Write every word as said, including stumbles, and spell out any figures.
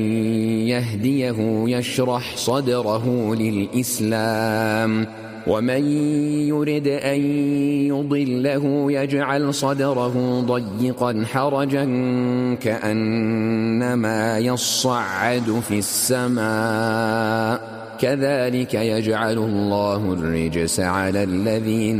يهديه يشرح صدره للإسلام ومن يرد أن يضله يجعل صدره ضيقا حرجا كأنما يصعد في السماء كذلك يجعل الله الرجس على الذين